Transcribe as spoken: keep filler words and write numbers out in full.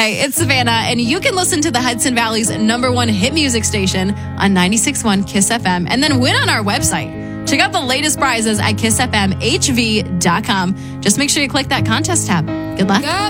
Hey, it's Savannah, and you can listen to the Hudson Valley's number one hit music station on ninety-six point one Kiss F M and then win on our website. Check out the latest prizes at kiss f m h v dot com. Just make sure you click that contest tab. Good luck.